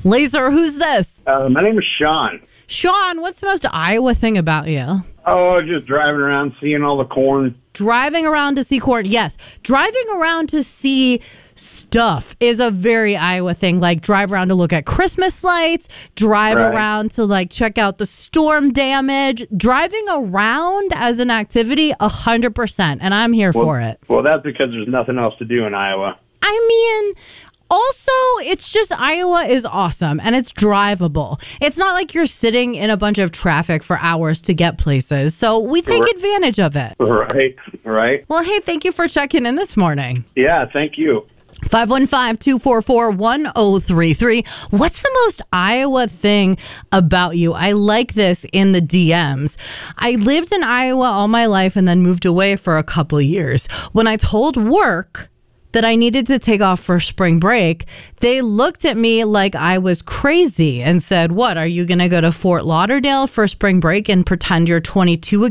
Laser, who's this? My name is Sean. Sean, what's the most Iowa thing about you? Oh, just driving around, seeing all the corn. Driving around to see corn. Yes. Driving around to see stuff is a very Iowa thing. Like drive around to look at Christmas lights, drive around to like check out the storm damage. Driving around as an activity, 100%. And I'm here for it. Well, that's because there's nothing else to do in Iowa. I mean, also, it's just Iowa is awesome and it's drivable. It's not like you're sitting in a bunch of traffic for hours to get places. So we take advantage of it. Right. Well, hey, thank you for checking in this morning. Yeah, thank you. 515-244-1033. What's the most Iowa thing about you? I like this in the DMs. I lived in Iowa all my life and then moved away for a couple years. When I told work that I needed to take off for spring break, they looked at me like I was crazy and said, what, are you going to go to Fort Lauderdale for spring break and pretend you're 22 again?